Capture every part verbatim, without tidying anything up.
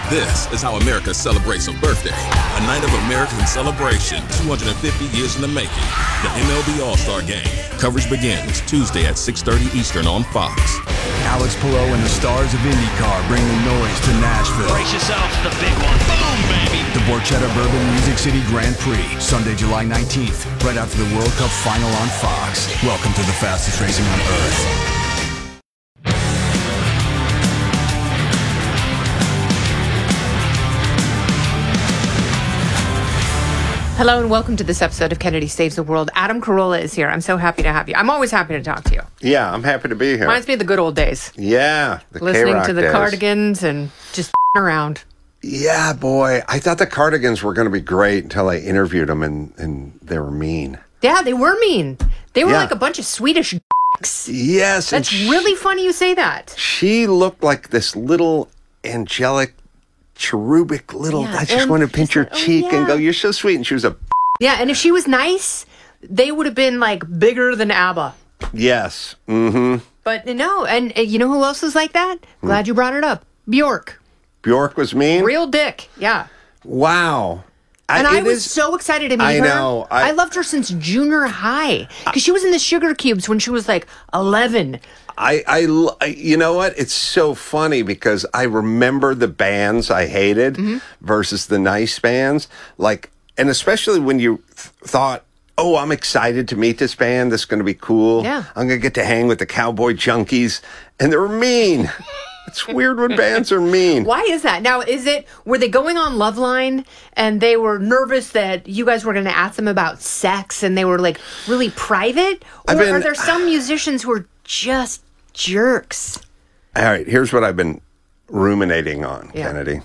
This is how America celebrates a birthday. A night of American celebration, two hundred fifty years in the making. The M L B All-Star Game. Coverage begins Tuesday at six thirty Eastern on Fox. Alex Palou and the stars of IndyCar bring the noise to Nashville. Brace yourself for the big one. Boom, baby. The Borchetta Bourbon Music City Grand Prix, Sunday, July nineteenth, right after the World Cup final on Fox. Welcome to the fastest racing on Earth. Hello and welcome to this episode of Kennedy Saves the World. Adam Carolla is here. I'm so happy to have you. I'm always happy to talk to you. Yeah, I'm happy to be here. Reminds me of the good old days. Yeah, the Listening K-Rock to the days. Cardigans and just around. Yeah, boy. I thought the Cardigans were going to be great until I interviewed them, and, and they were mean. Yeah, they were mean. They were Yeah. like a bunch of Swedish dicks. Yes. That's and really funny you say that. She looked like this little angelic, cherubic little, Yeah, I just and want to pinch she's your like, oh, cheek and yeah. go, you're so sweet. And she was a, Yeah, and if she was nice, they would have been like bigger than ABBA. yes. Mm-hmm. But no, and uh, you know who else was like that? Glad you brought it up. Bjork. Bjork was mean? Real dick. Yeah. Wow. And I it was is- so excited to meet I her. know. I- I loved her since junior high. Because she was in the Sugar Cubes when she was like eleven. I, I, l- I- you know what? It's so funny because I remember the bands I hated Mm-hmm. versus the nice bands. Like, and especially when you th- thought, oh, I'm excited to meet this band. This is going to be cool. Yeah. I'm going to get to hang with the Cowboy Junkies. And they were mean. It's weird when bands are mean. Why is that? Now, is it, were they going on Loveline and they were nervous that you guys were going to ask them about sex and they were like really private? Or I've been- are there some musicians who are just jerks? All right, here's what I've been ruminating on, Yeah. Kennedy.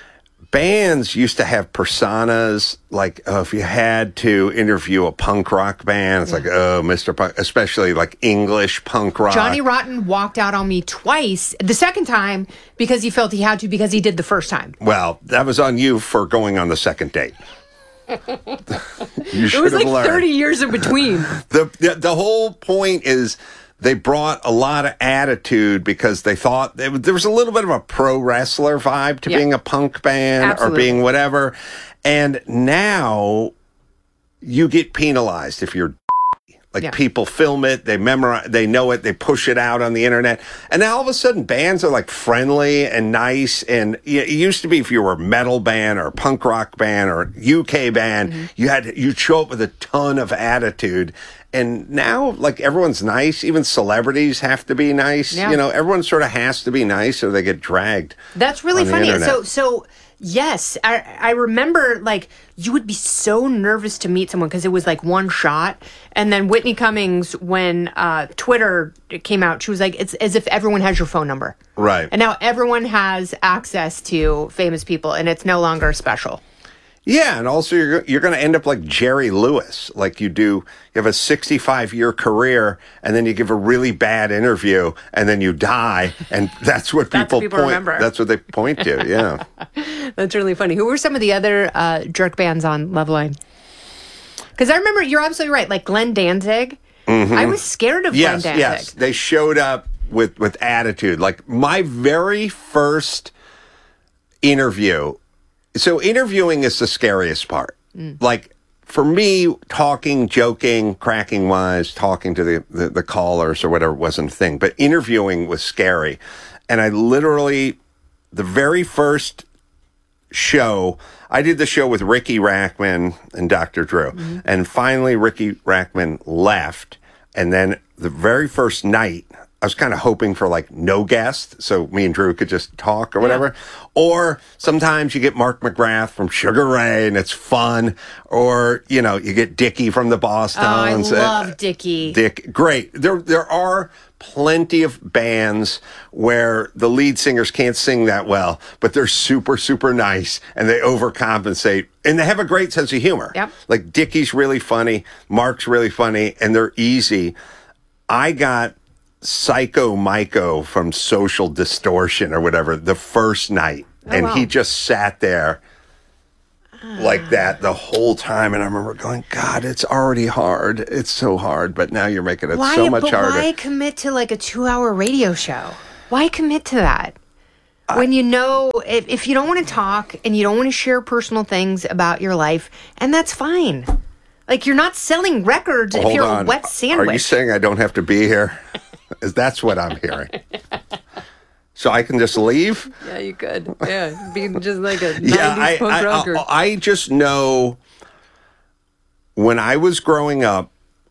Bands used to have personas, like uh, if you had to interview a punk rock band, it's like, oh, Mister Punk, especially like English punk rock. Johnny Rotten walked out on me twice. The second time because he felt he had to because he did the first time. Well, that was on you for going on the second date. You It should was have like learned. thirty years in between. The, the the whole point is they brought a lot of attitude because they thought they, there was a little bit of a pro wrestler vibe to Yeah. being a punk band Absolutely. or being whatever. And now you get penalized if you're like Yeah. people film it, they memorize, they know it, they push it out on the internet. And now all of a sudden bands are like friendly and nice. And it used to be if you were a metal band or a punk rock band or a U K band, Mm-hmm. you had, you'd show up with a ton of attitude. And now, like, everyone's nice. Even celebrities have to be nice. Yeah. You know, everyone sort of has to be nice or they get dragged. That's really on the funny. internet. So, so yes, I, I remember like you would be so nervous to meet someone because it was like one shot. And then Whitney Cummings, when uh, Twitter came out, she was like, it's as if everyone has your phone number. Right. And now everyone has access to famous people and it's no longer special. Yeah, and also you're you're going to end up like Jerry Lewis, like you do. You have a sixty-five year career, and then you give a really bad interview, and then you die, and that's what That's people, what people point. remember. That's what they point to. Yeah, That's really funny. Who were some of the other uh, jerk bands on Loveline? Because I remember, you're absolutely right, like Glenn Danzig. I was scared of yes, Glenn Danzig. yes, they showed up with with attitude. Like my very first interview. So interviewing is the scariest part. Like for me, talking, joking, cracking wise, talking to the, the, the callers or whatever wasn't a thing. But interviewing was scary. And I literally, the very first show, I did the show with Ricky Rackman and Doctor Drew. And finally, Ricky Rackman left. And then the very first night, I was kind of hoping for like no guest, so me and Drew could just talk or whatever. Or sometimes you get Mark McGrath from Sugar Ray and it's fun. Or, you know, you get Dickie from the Boston. Oh, I love Dickie. Dick, great. There, there are plenty of bands where the lead singers can't sing that well, but they're super, super nice and they overcompensate and they have a great sense of humor. Yep. Like Dickie's really funny, Mark's really funny, and they're easy. I got Psycho Myco from Social Distortion or whatever the first night, and wow. he just sat there like that the whole time, and I remember going, God, it's already hard. It's so hard, but now you're making it Why, so much but harder. why commit to like a two-hour radio show? Why commit to that? when you know, if, if you don't want to talk and you don't want to share personal things about your life, and that's fine. Like, you're not selling records if Hold you're on. a wet sandwich. Are you saying I don't have to be here? That's what I'm hearing. So I can just leave? Yeah, you could. Yeah, be just like a Yeah, I, nineties punk I, rocker. I, I just know when I was growing up,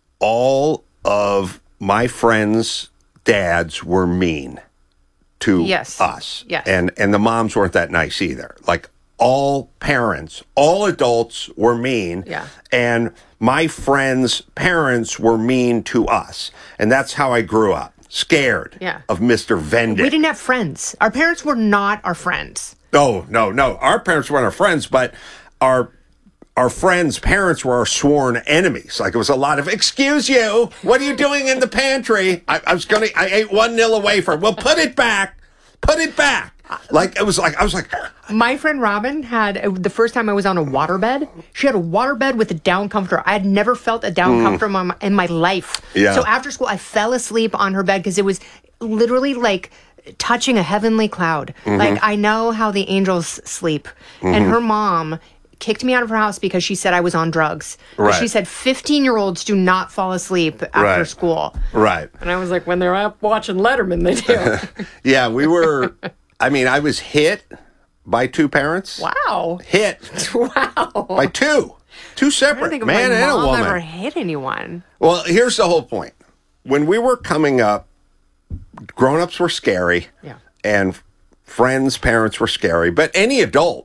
all of my friends' dads were mean to Yes. us. Yes. And, and the moms weren't that nice either. Like, all parents, all adults were mean. Yeah. And my friends' parents were mean to us. And that's how I grew up, scared Yeah. of Mister Vendick. We didn't have friends. Our parents were not our friends. No, no, no. Our parents weren't our friends, but our our friends' parents were our sworn enemies. Like, it was a lot of, excuse you, what are you doing in the pantry? I, I was going to, I ate one nil wafer. Well, put it back. Put it back. Like, it was like, I was like, My friend Robin had, uh, the first time I was on a waterbed, she had a waterbed with a down comforter. I had never felt a down comforter in my, in my life. Yeah. So after school, I fell asleep on her bed because it was literally like touching a heavenly cloud. Like, I know how the angels sleep. And her mom kicked me out of her house because she said I was on drugs. Right. She said fifteen-year-olds do not fall asleep after Right. school. right. And I was like, when they're up watching Letterman, they do. Yeah, we were, I mean, I was hit by two parents. Wow. Hit Wow. by two. Two I separate, don't think man my and a mom woman. ever hit anyone. Well, here's the whole point. When we were coming up, grown-ups were scary. Yeah. And friends' parents were scary. But any adult,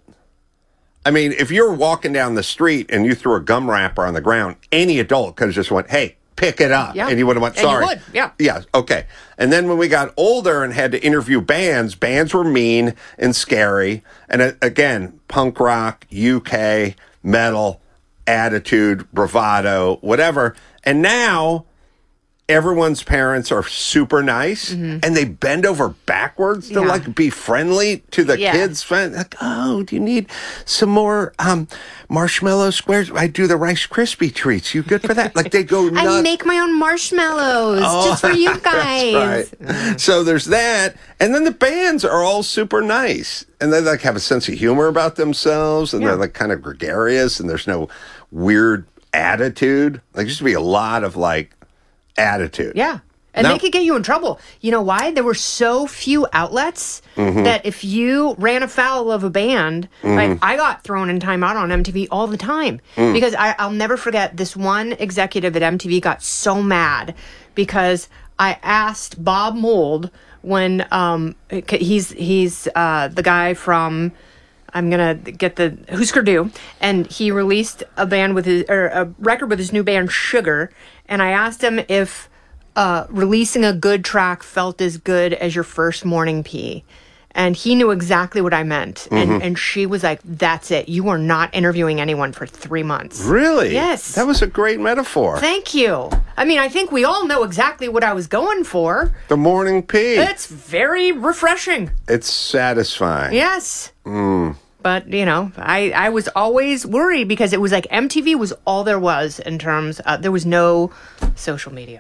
I mean, if you're walking down the street and you threw a gum wrapper on the ground, any adult could have just went, hey, pick it up. Yeah. And you would have went, And you sorry. would, yeah. Yeah, okay. And then when we got older and had to interview bands, bands were mean and scary. And uh, again, punk rock, U K, metal, attitude, bravado, whatever. And now everyone's parents are super nice and they bend over backwards to Mm-hmm. Yeah. like be friendly to the Yeah. kids. Friend, like, oh, do you need some more um, marshmallow squares? I do the Rice Krispie treats. You good for that? Like, they go nuts. I make my own marshmallows just for you guys. That's right. So there's that. And then the bands are all super nice. And they like have a sense of humor about themselves. And Yeah. they're like kind of gregarious. And there's no weird attitude. Like, there used to be a lot of like attitude. Yeah. And Now- they could get you in trouble. You know why? There were so few outlets Mm-hmm. that if you ran afoul of a band, Mm-hmm. like I got thrown in timeout on M T V all the time Mm. because I, I'll never forget this one executive at M T V got so mad because I asked Bob Mould when um, he's he's uh, the guy from. I'm gonna get the Husker Du, and he released a band with his or a record with his new band Sugar, and I asked him if uh, releasing a good track felt as good as your first morning pee, and he knew exactly what I meant, and and she was like, "That's it. You are not interviewing anyone for three months." Really? Yes. That was a great metaphor. Thank you. I mean, I think we all know exactly what I was going for. The morning pee. It's very refreshing. It's satisfying. Yes. But, you know, I, I was always worried because it was like M T V was all there was in terms of, there was no social media.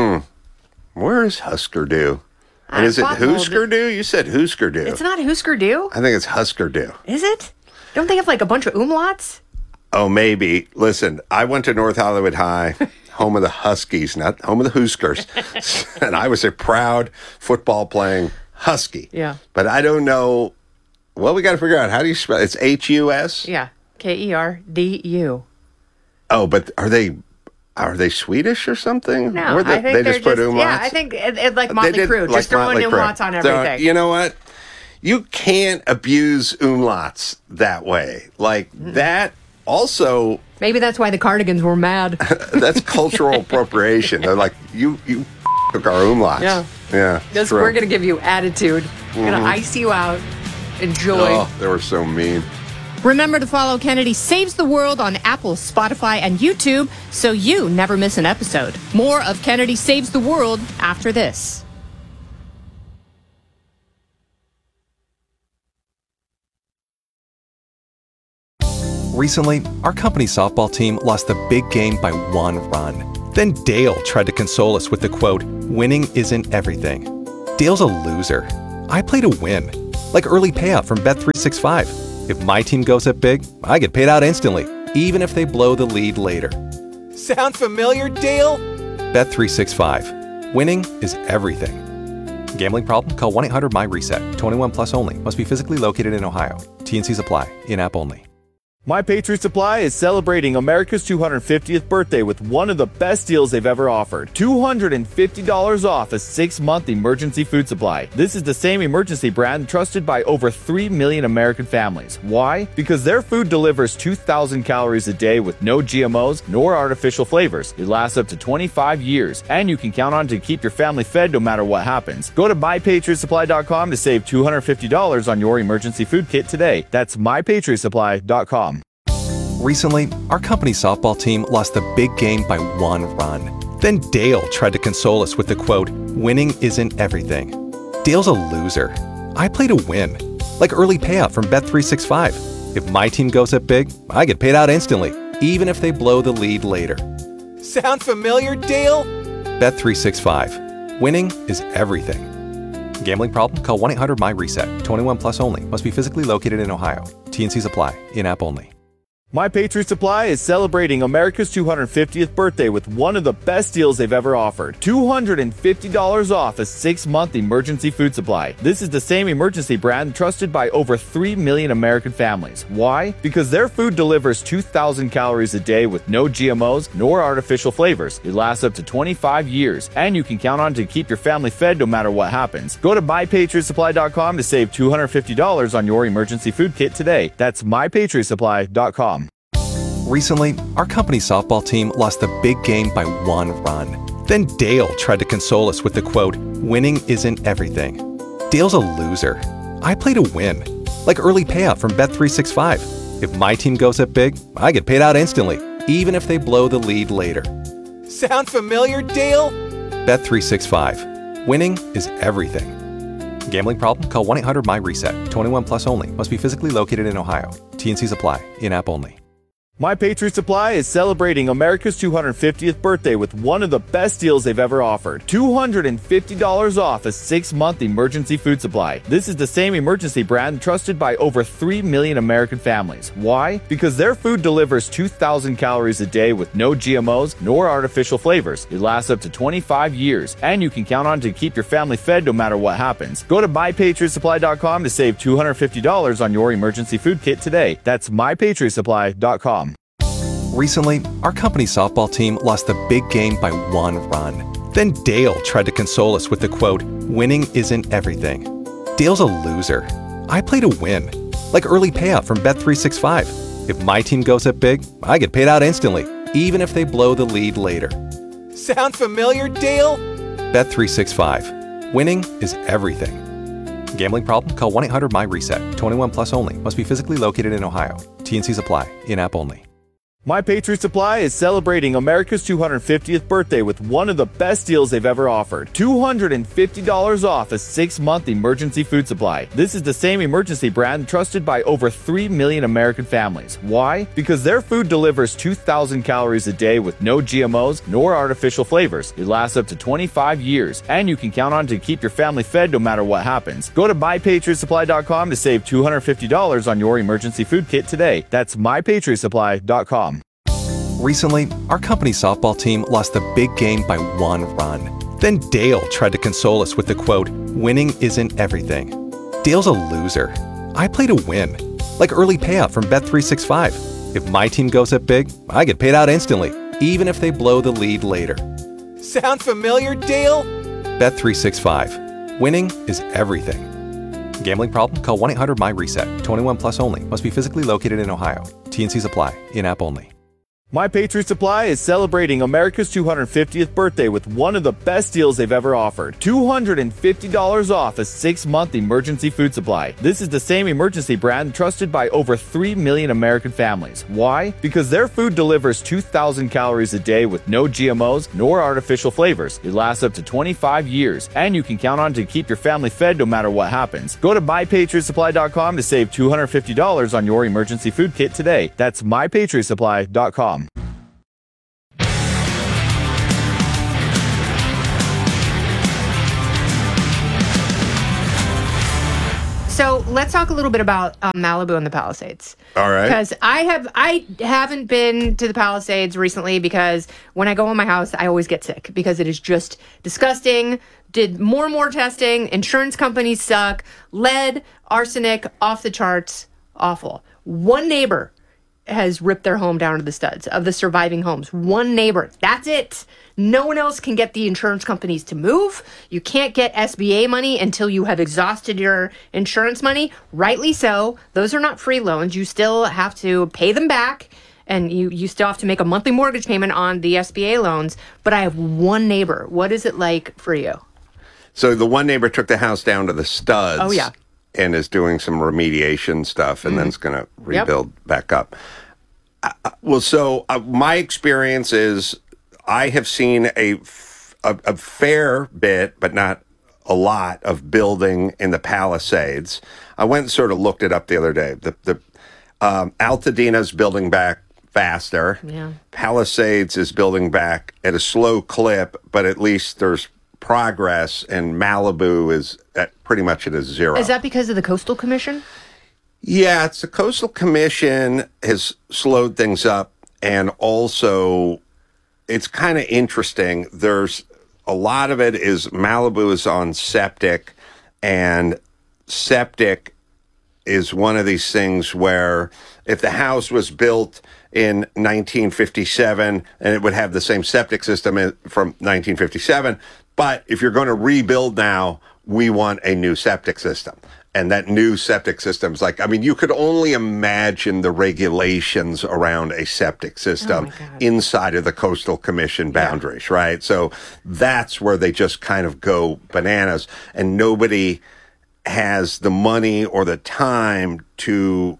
Where is Husker Du? And I is it thought Mold- Husker Du? You said Husker Du. It's not Husker Du, I think it's Husker Du. is it? Don't they have like a bunch of umlauts? Oh, maybe. Listen, I went to North Hollywood High, home of the Huskies, not home of the Huskers. And I was a proud football playing Husky. Yeah. But I don't know. Well, we got to figure out how do you spell it? It's H U S? Yeah. K E R D U. Oh, but are they are they Swedish or something? No, Or they, I think they they're just put umlauts? Yeah, I think it, it, like They Motley did Crue, like just throwing Motley Crue. umlauts on So, everything. you know what? You can't abuse umlauts that way. Like that also Maybe that's why the Cardigans were mad. that's cultural appropriation. They're like, you you took our umlauts. Yeah. Yeah. This, true. we're going to give you attitude. We're going to ice you out. Enjoy. Oh, they were so mean. Remember to follow Kennedy Saves the World on Apple, Spotify, and YouTube so you never miss an episode. More of Kennedy Saves the World after this. Recently, our company softball team lost the big game by one run. Then Dale tried to console us with the quote, "Winning isn't everything." Dale's a loser. I play to win. like early payout from Bet three sixty-five. If my team goes up big, I get paid out instantly, even if they blow the lead later. Sound familiar, Dale? Bet three sixty-five. Winning is everything. Gambling problem? Call one eight hundred M Y reset. twenty-one plus only. Must be physically located in Ohio. T N Cs apply. In-app only. My Patriot Supply is celebrating America's two hundred fiftieth birthday with one of the best deals they've ever offered. two hundred fifty dollars off a six-month emergency food supply. This is the same emergency brand trusted by over three million American families. Why? Because their food delivers two thousand calories a day with no G M Os nor artificial flavors. It lasts up to twenty-five years, and you can count on to keep your family fed no matter what happens. Go to my patriot supply dot com to save two hundred fifty dollars on your emergency food kit today. That's my patriot supply dot com. Recently, our company softball team lost the big game by one run. Then Dale tried to console us with the quote, "Winning isn't everything." Dale's a loser. I play to win, like early payout from Bet three sixty-five. If my team goes up big, I get paid out instantly, even if they blow the lead later. Sound familiar, Dale? Bet three sixty-five. Winning is everything. Gambling problem? Call one eight hundred M Y reset. twenty-one plus only. Must be physically located in Ohio. T N Cs apply. In-app only. My Patriot Supply is celebrating America's two hundred fiftieth birthday with one of the best deals they've ever offered. two hundred fifty dollars off a six-month emergency food supply. This is the same emergency brand trusted by over three million American families. Why? Because their food delivers two thousand calories a day with no G M Os nor artificial flavors. It lasts up to twenty-five years, and you can count on to keep your family fed no matter what happens. Go to my patriot supply dot com to save two hundred fifty dollars on your emergency food kit today. That's my patriot supply dot com. Recently, our company softball team lost the big game by one run. Then Dale tried to console us with the quote, "Winning isn't everything." Dale's a loser. I play to win, like early payout from Bet three sixty-five. If my team goes up big, I get paid out instantly, even if they blow the lead later. Sound familiar, Dale? Bet three sixty-five. Winning is everything. Gambling problem? Call one eight hundred M Y reset. twenty-one plus only. Must be physically located in Ohio. T N Cs apply. In-app only. My Patriot Supply is celebrating America's two hundred fiftieth birthday with one of the best deals they've ever offered. two hundred fifty dollars off a six-month emergency food supply. This is the same emergency brand trusted by over three million American families. Why? Because their food delivers two thousand calories a day with no G M Os nor artificial flavors. It lasts up to twenty-five years, and you can count on to keep your family fed no matter what happens. Go to my patriot supply dot com to save two hundred fifty dollars on your emergency food kit today. That's my patriot supply dot com. Recently, our company softball team lost the big game by one run. Then Dale tried to console us with the quote, "Winning isn't everything." Dale's a loser. I play to win, like early payout from Bet three sixty-five. If my team goes up big, I get paid out instantly, even if they blow the lead later. Sound familiar, Dale? Bet three sixty-five. Winning is everything. Gambling problem? Call one eight hundred M Y reset. twenty-one plus only. Must be physically located in Ohio. T N Cs apply. In-app only. My Patriot Supply is celebrating America's two hundred fiftieth birthday with one of the best deals they've ever offered. two hundred fifty dollars off a six-month emergency food supply. This is the same emergency brand trusted by over three million American families. Why? Because their food delivers two thousand calories a day with no G M Os nor artificial flavors. It lasts up to twenty-five years, and you can count on to keep your family fed no matter what happens. Go to my patriot supply dot com to save two hundred fifty dollars on your emergency food kit today. That's my patriot supply dot com. Recently, our company softball team lost the big game by one run. Then Dale tried to console us with the quote, "Winning isn't everything." Dale's a loser. I play to win, like early payout from Bet three sixty-five. If my team goes up big, I get paid out instantly, even if they blow the lead later. Sound familiar, Dale? Bet three sixty-five. Winning is everything. Gambling problem? Call one eight hundred M Y reset. twenty-one plus only. Must be physically located in Ohio. T N Cs apply. In-app only. My Patriot Supply is celebrating America's two hundred fiftieth birthday with one of the best deals they've ever offered. two hundred fifty dollars off a six-month emergency food supply. This is the same emergency brand trusted by over three million American families. Why? Because their food delivers two thousand calories a day with no G M Os nor artificial flavors. It lasts up to twenty-five years, and you can count on to keep your family fed no matter what happens. Go to my patriot supply dot com to save two hundred fifty dollars on your emergency food kit today. That's my patriot supply dot com. So let's talk a little bit about um, Malibu and the Palisades. All right. Because I have I haven't been to the Palisades recently because when I go in my house, I always get sick because it is just disgusting. Did more and more testing. Insurance companies suck. Lead, arsenic, off the charts. Awful. One neighbor has ripped their home down to the studs of the surviving homes. One neighbor. That's it. No one else can get the insurance companies to move. You can't get S B A money until you have exhausted your insurance money. Rightly so. Those are not free loans. You still have to pay them back, and you, you still have to make a monthly mortgage payment on the S B A loans. But I have one neighbor. What is it like for you? So the one neighbor took the house down to the studs. Oh, yeah. And is doing some remediation stuff, and mm-hmm. then it's going to rebuild yep. back up. Uh, well, so uh, my experience is I have seen a, a, a fair bit, but not a lot, of building in the Palisades. I went and sort of looked it up the other day. The, the um, Altadena's building back faster. Yeah. Palisades is building back at a slow clip, but at least there's progress, and Malibu is at pretty much at a zero. Is that because of the Coastal Commission? Yeah, it's the Coastal Commission has slowed things up, and also it's kind of interesting. There's a lot of it is Malibu is on septic, and septic is one of these things where if the house was built in nineteen fifty-seven and it would have the same septic system from nineteen fifty-seven, but if you're going to rebuild now, we want a new septic system. And that new septic system is like, I mean, you could only imagine the regulations around a septic system oh inside of the Coastal Commission boundaries, yeah. right? So that's where they just kind of go bananas, and nobody has the money or the time to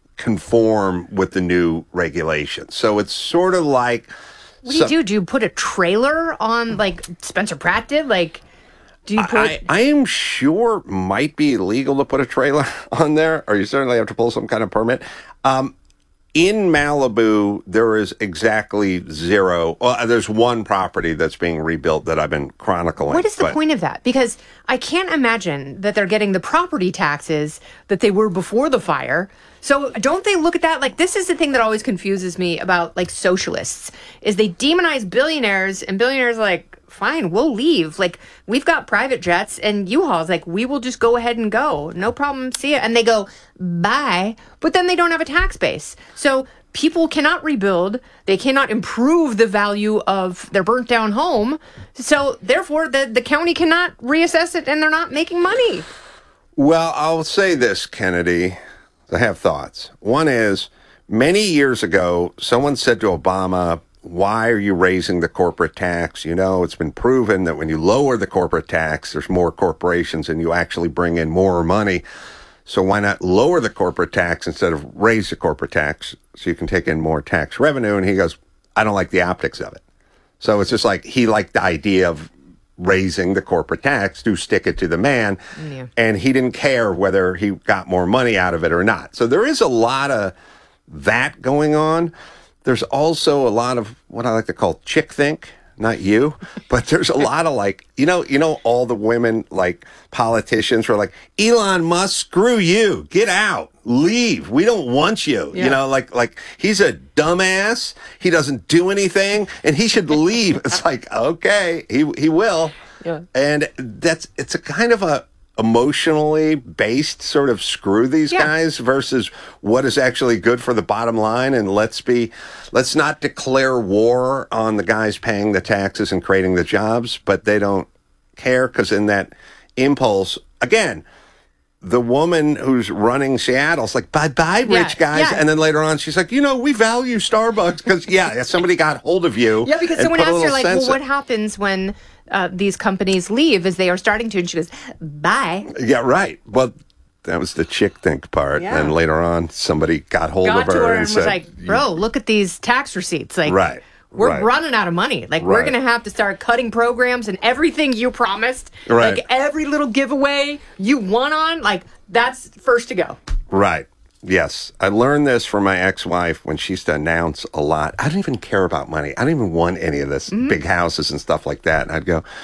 conform with the new regulations. So it's sort of like... What do you do? Do you put a trailer on, like Spencer Pratt did? Like, do you put... I, I am sure might be illegal to put a trailer on there, or you certainly have to pull some kind of permit. Um, in Malibu, there is exactly zero. Well, there's one property that's being rebuilt that I've been chronicling. What is the but, point of that? Because I can't imagine that they're getting the property taxes that they were before the fire. So don't they look at that? Like, this is the thing that always confuses me about, like, socialists, is they demonize billionaires, and billionaires are like, fine, we'll leave. Like, we've got private jets, and U-Haul's like, we will just go ahead and go. No problem, see ya. And they go, bye. But then they don't have a tax base. So people cannot rebuild. They cannot improve the value of their burnt down home. So therefore, the, the county cannot reassess it, and they're not making money. Well, I'll say this, Kennedy. I have thoughts. One is, many years ago, someone said to Obama, why are you raising the corporate tax? You know, it's been proven that when you lower the corporate tax, there's more corporations and you actually bring in more money. So why not lower the corporate tax instead of raise the corporate tax so you can take in more tax revenue? And he goes, I don't like the optics of it. So it's just like he liked the idea of raising the corporate tax to stick it to the man. Yeah. And he didn't care whether he got more money out of it or not. So there is a lot of that going on. There's also a lot of what I like to call chick think, not you, but there's a lot of like, you know, you know, all the women, like politicians were like, Elon Musk, screw you, get out, leave. We don't want you. Yeah. You know, like, like he's a dumbass. He doesn't do anything and he should leave. It's like, okay, he, he will. Yeah. And that's, it's a kind of a emotionally based sort of screw these yeah. guys versus what is actually good for the bottom line. And let's be, let's not declare war on the guys paying the taxes and creating the jobs, but they don't care because in that impulse, again, the woman who's running Seattle's like, bye-bye, rich yeah, guys. Yeah. And then later on, she's like, you know, we value Starbucks because, yeah, somebody got hold of you. Yeah, because someone asked her, like, well, what happens when uh, these companies leave as they are starting to? And she goes, bye. Yeah, right. Well, that was the chick think part. Yeah. And later on, somebody got hold got of her, her and, and was said, like, bro, look at these tax receipts. Like, right. We're right. running out of money. Like, right. we're going to have to start cutting programs and everything you promised. Right. Like, every little giveaway you won on, like, that's first to go. Right. Yes. I learned this from my ex-wife when she used to announce a lot. I don't even care about money. I don't even want any of this, mm-hmm. big houses and stuff like that. And I'd go,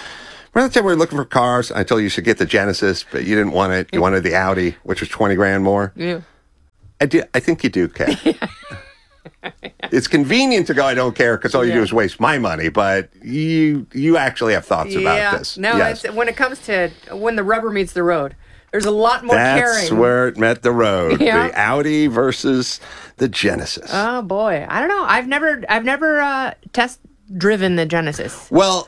Remember the time we were looking for cars? I told you you should get the Genesis, but you didn't want it. You wanted the Audi, which was twenty grand more. Yeah. I do. I think you do care. It's convenient to go, I don't care, because all you Yeah. do is waste my money, but you you actually have thoughts Yeah. about this. No, Yes. it's, when it comes to when the rubber meets the road, there's a lot more That's caring. where it met the road. Yeah. The Audi versus the Genesis. Oh boy, I don't know. I've never, I've never uh, test driven the Genesis. Well,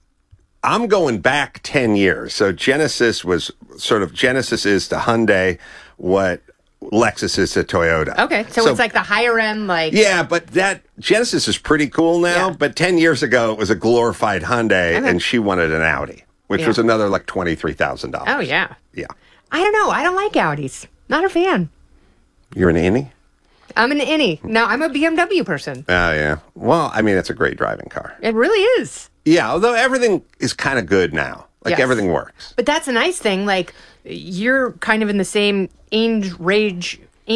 I'm going back ten years. So Genesis was sort of, Genesis is to Hyundai what Lexus is to Toyota. Okay, so, it's like the higher end, like Yeah, but that Genesis is pretty cool now. Yeah. But ten years ago, it was a glorified Hyundai, Okay. and she wanted an Audi, which Yeah. was another like twenty-three thousand dollars. Oh yeah. Yeah. I don't know. I don't like Audis. Not a fan. You're an innie? I'm an innie. No, I'm a B M W person. Oh, yeah. Well, I mean, it's a great driving car. It really is. Yeah, although everything is kind of good now. Like, Yes. everything works. But that's a nice thing. Like you're kind of in the same age range,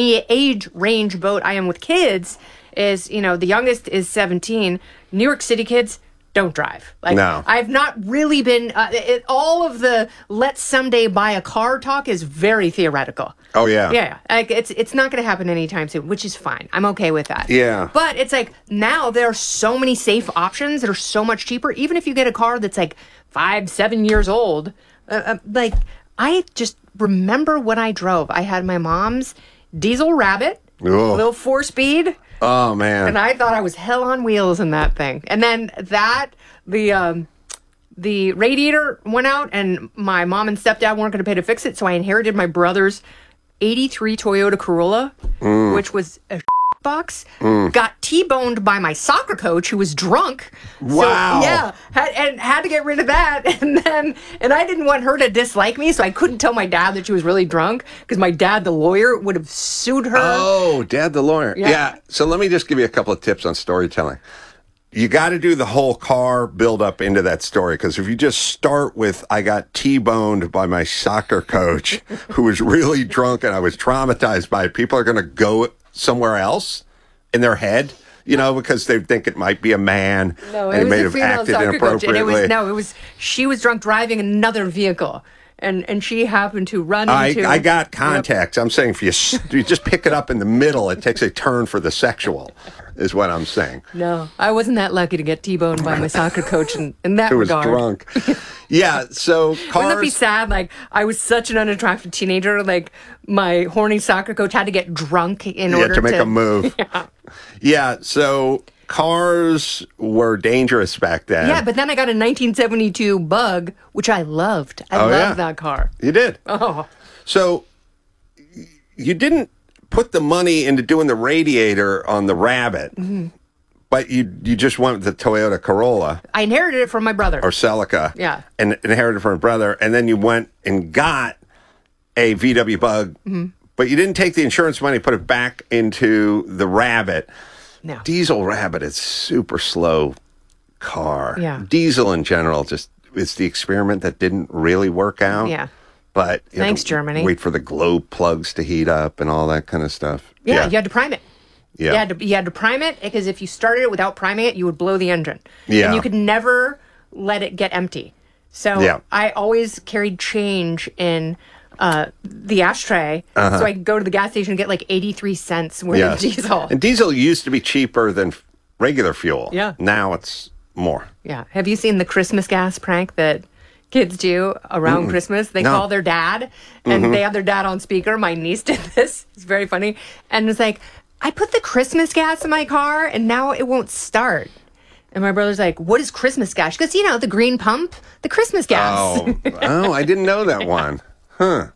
age range boat I am with kids. Is you know the youngest is seventeen. New York City kids don't drive. Like No. I've not really been. Uh, it, all of the let's someday buy a car talk is very theoretical. Oh, yeah. Yeah, like it's it's not going to happen anytime soon, which is fine. I'm okay with that. Yeah. But it's like now there are so many safe options that are so much cheaper. Even if you get a car that's like five, seven years old, uh, uh, like I just remember when I drove. I had my mom's diesel Rabbit, Ugh. little four speed. Oh, man. And I thought I was hell on wheels in that thing. And then that, the um, the radiator went out, and my mom and stepdad weren't going to pay to fix it, so I inherited my brother's eighty-three Toyota Corolla, Mm. which was a box. Got T-boned by my soccer coach who was drunk. So, Wow. yeah, had, and had to get rid of that. And then, and I didn't want her to dislike me, so I couldn't tell my dad that she was really drunk because my dad, the lawyer, would have sued her. Oh, Dad the lawyer. Yeah. Yeah. So let me just give you a couple of tips on storytelling. You got to do the whole car build up into that story, because if you just start with, I got T-boned by my soccer coach who was really drunk and I was traumatized by it, people are going to go somewhere else in their head, you know, because they think it might be a man No, and it he was may a have female acted soccer coach, and inappropriately. it was no, it was she was drunk driving another vehicle, and and she happened to run I, into. I got context. I'm saying if you, s- you just pick it up in the middle, it takes a turn for the sexual, is what I'm saying. No, I wasn't that lucky to get T-boned by my soccer coach in, in that Who was regard. drunk. Yeah, so cars. Wouldn't that be sad? Like I was such an unattractive teenager. Like my horny soccer coach had to get drunk in Yeah, order to make a move. Yeah. Yeah, so cars were dangerous back then. Yeah, but then I got a nineteen seventy-two Bug, which I loved. I Oh, loved yeah. that car. You did. Oh, So y- you didn't put the money into doing the radiator on the Rabbit, Mm-hmm. but you you just went with the Toyota Corolla I inherited it from my brother. or Celica. Yeah. And inherited from a brother, and then you went and got a V W Bug, Mm-hmm. but you didn't take the insurance money, put it back into the Rabbit. No. Diesel Rabbit is super slow car. Yeah. Diesel in general, just it's the experiment that didn't really work out. Yeah. But you had Thanks, to Germany. Wait for the glow plugs to heat up and all that kind of stuff. Yeah, you had to prime it. Yeah. You had to you had to prime it because if you started it without priming it, you would blow the engine. Yeah. And you could never let it get empty. So Yeah. I always carried change in uh, the ashtray, Uh-huh. so I could go to the gas station and get like eighty-three cents worth Yes. of diesel. And diesel used to be cheaper than f- regular fuel. Yeah. Now it's more. Yeah. Have you seen the Christmas gas prank that kids do around Christmas? They No. call their dad and they have their dad on speaker. My niece did this. It's very funny. And it's like, I put the Christmas gas in my car and now it won't start. And my brother's like, what is Christmas gas? She goes, you know, the green pump, the Christmas gas. Oh, oh, I didn't know that one. Huh.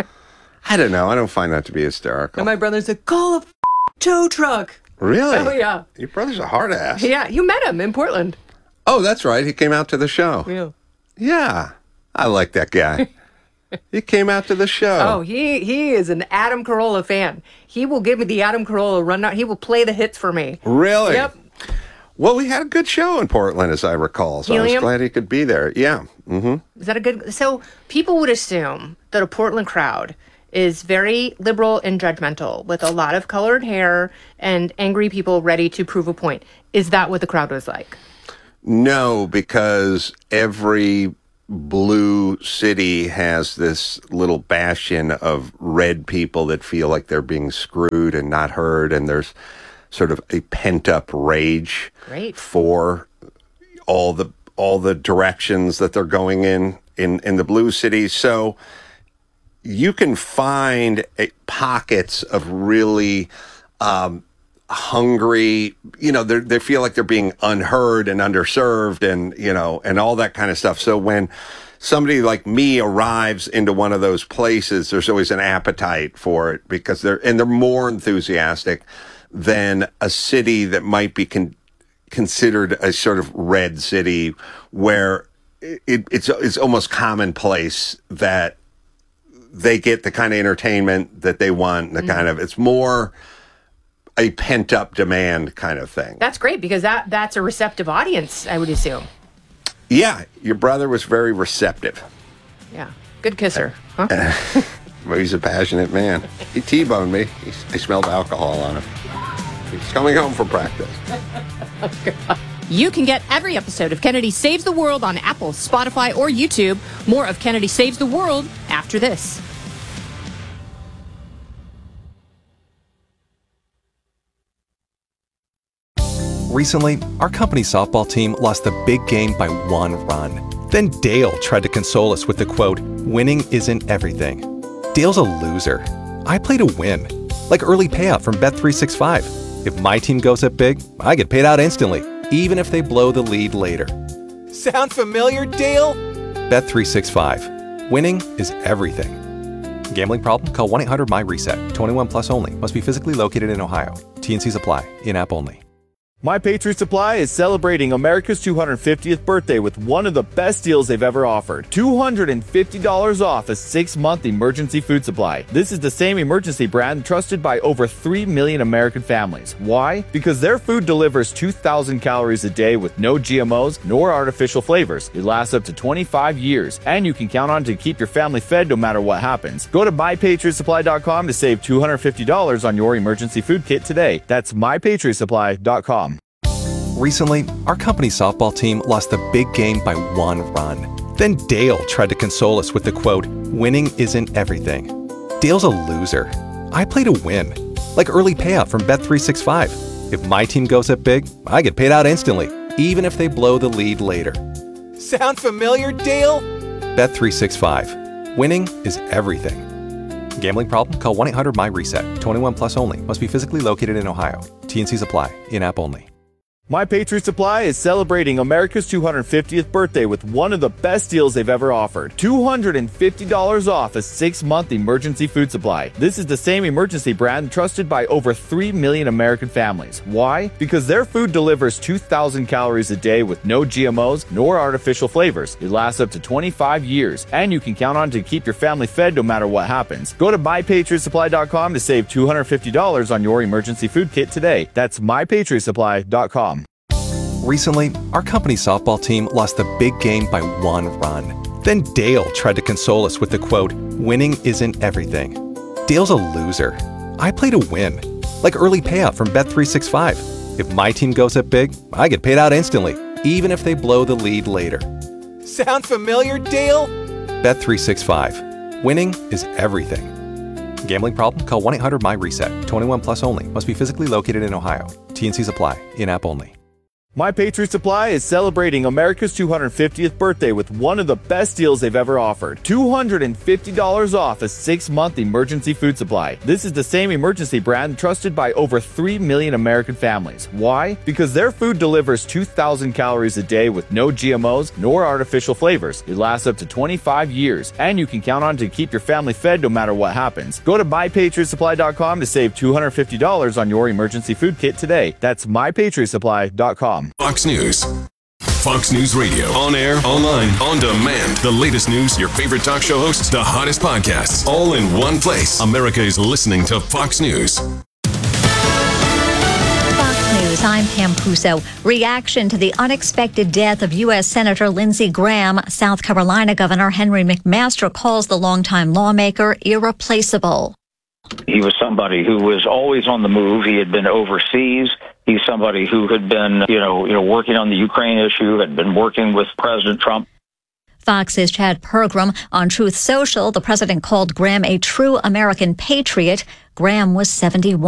I don't know. I don't find that to be hysterical. And my brother's like, call a f- tow truck. Really? Oh, yeah. Your brother's a hard ass. Yeah, you met him in Portland. Oh, that's right. He came out to the show. Yeah. Yeah. I like that guy. He came out to the show. Oh, he he is an Adam Carolla fan. He will give me the Adam Carolla rundown. He will play the hits for me. Really? Yep. Well, we had a good show in Portland, as I recall. So I Helium? was glad he could be there. Yeah. Mm-hmm. Is that a good? So people would assume that a Portland crowd is very liberal and judgmental, with a lot of colored hair and angry people ready to prove a point. Is that what the crowd was like? No, because every blue city has this little bastion of red people that feel like they're being screwed and not heard, and there's sort of a pent-up rage Great. for all the all the directions that they're going in in, in the blue city. So you can find a, pockets of really um, hungry, you know, they they feel like they're being unheard and underserved and, you know, and all that kind of stuff. So when somebody like me arrives into one of those places, there's always an appetite for it because they're, and they're more enthusiastic than a city that might be con- considered a sort of red city where it, it's, it's almost commonplace that they get the kind of entertainment that they want, the mm-hmm. kind of, it's more a pent-up demand kind of thing. That's great because that that's a receptive audience, I would assume. Yeah, your brother was very receptive. Yeah, good kisser. Huh? Well, he's a passionate man. He T-boned me. He, I smelled alcohol on him. He's coming home from practice. Oh, you can get every episode of Kennedy Saves the World on Apple, Spotify, or YouTube. More of Kennedy Saves the World after this. Recently, our company softball team lost the big game by one run. Then Dale tried to console us with the quote, "Winning isn't everything." Dale's a loser. I play to win. Like early payout from Bet three sixty-five. If my team goes up big, I get paid out instantly, even if they blow the lead later. Sound familiar, Dale? Bet three sixty-five. Winning is everything. Gambling problem? Call one eight hundred M Y reset. twenty-one plus only. Must be physically located in Ohio. T N Cs apply. In-app only. My Patriot Supply is celebrating America's two hundred fiftieth birthday with one of the best deals they've ever offered. two hundred fifty dollars off a six-month emergency food supply. This is the same emergency brand trusted by over three million American families. Why? Because their food delivers two thousand calories a day with no G M Os nor artificial flavors. It lasts up to twenty-five years, and you can count on to keep your family fed no matter what happens. Go to my patriot supply dot com to save two hundred fifty dollars on your emergency food kit today. That's my patriot supply dot com. Recently, our company softball team lost the big game by one run. Then Dale tried to console us with the quote, "Winning isn't everything." Dale's a loser. I play to win. Like early payout from Bet three sixty-five. If my team goes up big, I get paid out instantly, even if they blow the lead later. Sound familiar, Dale? Bet three sixty-five. Winning is everything. Gambling problem? Call one eight hundred M Y reset. twenty-one plus only. Must be physically located in Ohio. T N Cs apply. In-app only. My Patriot Supply is celebrating America's two hundred fiftieth birthday with one of the best deals they've ever offered. two hundred fifty dollars off a six-month emergency food supply. This is the same emergency brand trusted by over three million American families. Why? Because their food delivers two thousand calories a day with no G M Os nor artificial flavors. It lasts up to twenty-five years, and you can count on to keep your family fed no matter what happens. Go to my patriot supply dot com to save two hundred fifty dollars on your emergency food kit today. That's my patriot supply dot com. Recently, our company softball team lost the big game by one run. Then Dale tried to console us with the quote, "Winning isn't everything." Dale's a loser. I play to win. Like early payout from Bet three sixty-five. If my team goes up big, I get paid out instantly, even if they blow the lead later. Sound familiar, Dale? Bet three sixty-five. Winning is everything. Gambling problem? Call one eight hundred M Y reset. twenty-one plus only. Must be physically located in Ohio. T N Cs apply. In-app only. My Patriot Supply is celebrating America's two hundred fiftieth birthday with one of the best deals they've ever offered. two hundred fifty dollars off a six-month emergency food supply. This is the same emergency brand trusted by over three million American families. Why? Because their food delivers two thousand calories a day with no G M Os nor artificial flavors. It lasts up to twenty-five years, and you can count on to keep your family fed no matter what happens. Go to my patriot supply dot com to save two hundred fifty dollars on your emergency food kit today. That's my patriot supply dot com. Fox News. Fox News Radio. On air, online, on demand. The latest news, your favorite talk show hosts, the hottest podcasts, all in one place. America is listening to Fox News. Fox News, I'm Pam Puso. Reaction to the unexpected death of U S Senator Lindsey Graham. South Carolina Governor Henry McMaster calls the longtime lawmaker irreplaceable. He was somebody who was always on the move. He had been overseas. He's somebody who had been, you know, you know, working on the Ukraine issue, had been working with President Trump. Fox's Chad Pergram. On Truth Social, the president called Graham a true American patriot. Graham was seventy-one.